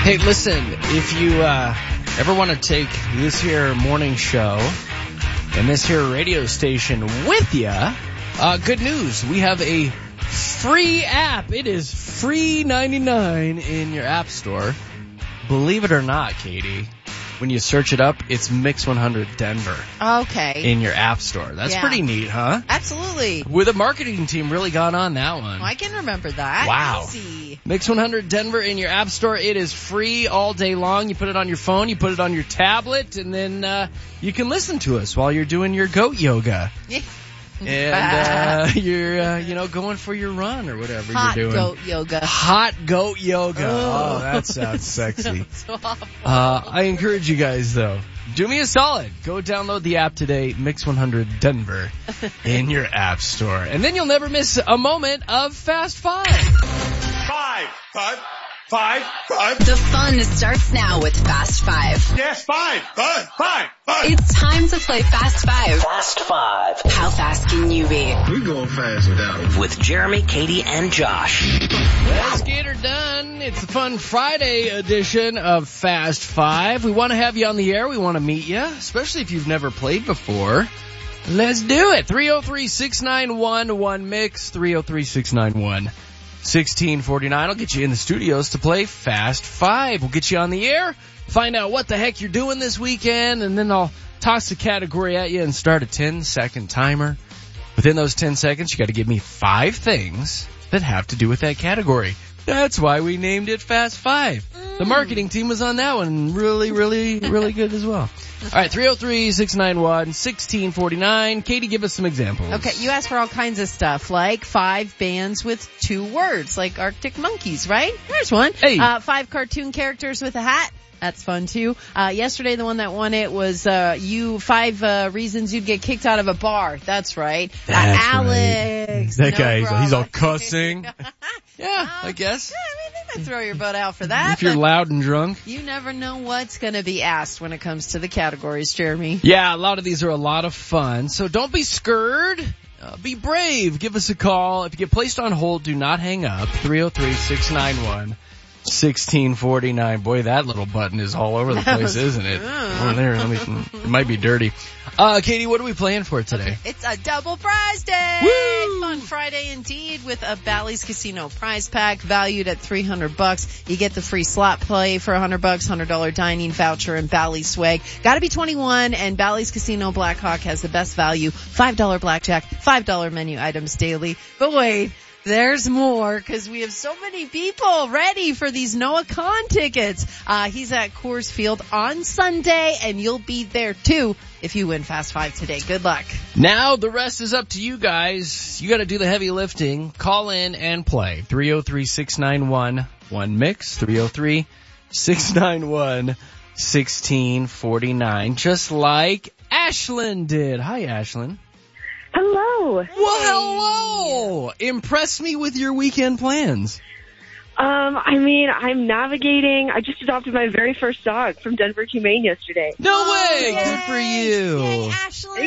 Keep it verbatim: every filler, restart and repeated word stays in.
Hey, listen, if you uh, ever want to take this here morning show and this here radio station with you, uh, good news. We have a free app. It is free ninety-nine in your app store. Believe it or not, Katie, when you search it up, it's Mix one hundred Denver. Okay. In your app store. That's yeah. pretty neat, huh? Absolutely. With a marketing team really got on that one. Oh, I can remember that. Wow. Easy. Mix one hundred Denver in your app store. It is free all day long. You put it on your phone, you put it on your tablet, and then uh, you can listen to us while you're doing your goat yoga. And uh, you're, uh, you know, going for your run or whatever Hot you're doing. Hot goat yoga. Hot goat yoga. Oh, oh that sounds sexy. Sounds awful. Uh, I encourage you guys, though, do me a solid. Go download the app today, Mix one hundred Denver, in your app store. And then you'll never miss a moment of Fast Five. Five, five, five, five. The fun starts now with Fast Five. Yes, five, five, five, five. It's time to play Fast Five. Fast Five. How fast can you be? We going fast without it. With Jeremy, Katie, and Josh. Let's get her done. It's the fun Friday edition of Fast Five. We want to have you on the air. We want to meet you, especially if you've never played before. Let's do it. three oh three, six nine one, one mix, three oh three, six nine one, one six four nine. I'll get you in the studios to play Fast Five. We'll get you on the air, find out what the heck you're doing this weekend, and then I'll toss the category at you and start a ten-second timer. Within those ten seconds, you got to give me five things that have to do with that category. That's why we named it Fast Five. The marketing team was on that one. Really, really, really good as well. All right, three oh three, six nine one, one six four nine. Katie, give us some examples. Okay, you asked for all kinds of stuff, like five bands with two words, like Arctic Monkeys, right? There's one. Hey. Uh, five cartoon characters with a hat. That's fun, too. Uh, yesterday, the one that won it was, uh, you, five, uh, reasons you'd get kicked out of a bar. That's right. That's uh, Alex. Right. That no guy, he's, he's all problem. cussing. Yeah, I guess. Yeah, I mean, they might throw your butt out for that. If you're but loud and drunk. you never know what's going to be asked when it comes to the categories, Jeremy. Yeah, a lot of these are a lot of fun. So don't be scared. Uh, be brave. Give us a call. If you get placed on hold, do not hang up. three oh three, six nine one, one six four nine. Boy, that little button is all over the place, isn't it? Oh, there. Let me, it might be dirty. Uh, Katie, what are we playing for today? It's a double prize day! Woo! Fun Friday indeed with a Bally's Casino prize pack valued at three hundred bucks. You get the free slot play for one hundred bucks, one hundred dollars dining voucher, and Bally's swag. Gotta be twenty-one, and Bally's Casino Blackhawk has the best value. five dollars blackjack, five dollars menu items daily. But wait, there's more, because we have so many people ready for these Noah Khan tickets. Uh, he's at Coors Field on Sunday, and you'll be there too if you win Fast Five today. Good luck. Now, the rest is up to you guys. You gotta do the heavy lifting. Call in and play. three oh three, six nine one, one mix, three oh three, six nine one, one six four nine, just like Ashlyn did. Hi, Ashlyn. Hello. Well, hello. Impress me with your weekend plans. Um, I mean, I'm navigating. I just adopted my very first dog from Denver Humane yesterday. No way. Yay. Good for you. Yay, Ashley.